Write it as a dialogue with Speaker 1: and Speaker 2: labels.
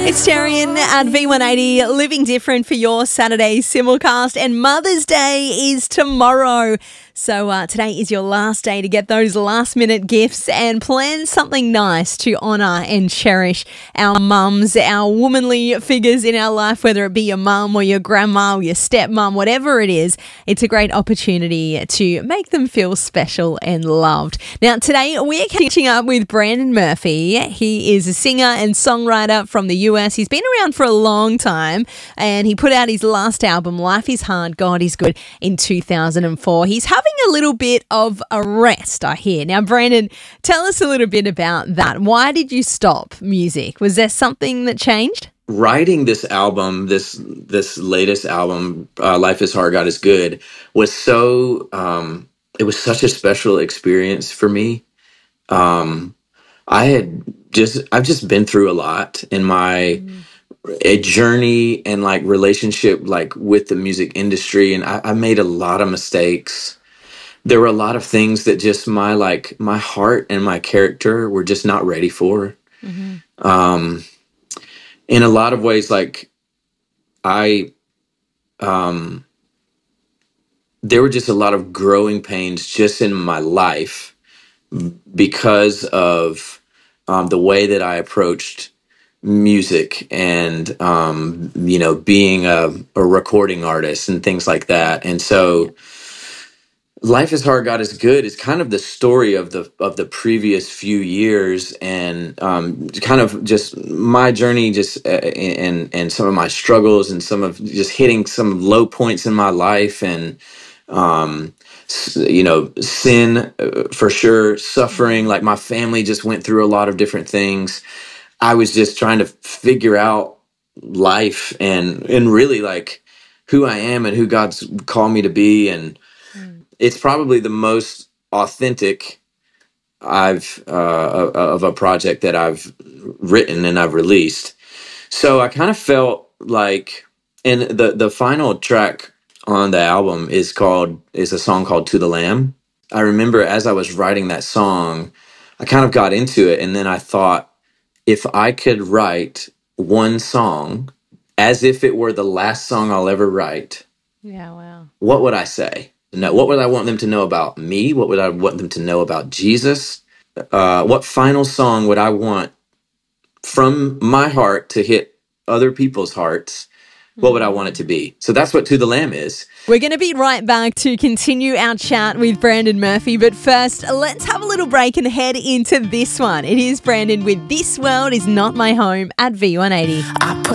Speaker 1: It's Terrian at V180, living different for your Saturday simulcast, and Mother's Day is tomorrow. So today is your last day to get those last-minute gifts and plan something nice to honour and cherish our mums, our womanly figures in our life, whether it be your mum or your grandma or your stepmum, whatever it is. It's a great opportunity to make them feel special and loved. Now, today we're catching up with Brandon Murphy. He is a singer and songwriter from the US. He's been around for a long time, and he put out his last album, Life is Hard, God is Good, in 2004. He's having a little bit of a rest, I hear. Now, Brandon, tell us a little bit about that. Why did you stop music? Was there something that changed?
Speaker 2: Writing this album, this latest album, Life is Hard, God is Good, was so, it was such a special experience for me. I've just been through a lot in my a journey and like relationship, like with the music industry. And I made a lot of mistakes. There were a lot of things that just my heart and my character were just not ready for. In a lot of ways, like there were just a lot of growing pains just in my life because of the way that I approached music and being a recording artist and things like that. And so Life is Hard, God is Good is kind of the story of the previous few years, and kind of just my journey, just and some of my struggles, and some of just hitting some low points in my life, and sin, for sure, suffering. Like my family just went through a lot of different things. I was just trying to figure out life and really like who I am and who God's called me to be. And it's probably the most authentic of a project that I've written and I've released. So I kind of felt like, and the final track on the album is a song called To the Lamb. I remember as I was writing that song, I kind of got into it, and then I thought, if I could write one song as if it were the last song I'll ever write,
Speaker 1: Yeah, wow.
Speaker 2: What would I say? No, what would I want them to know about me? What would I want them to know about Jesus? What final song would I want from my heart to hit other people's hearts? What would I want it to be? So that's what To the Lamb is.
Speaker 1: We're going to be right back to continue our chat with Brandon Murphy. But first, let's have a little break and head into this one. It is Brandon with This World Is Not My Home at V180.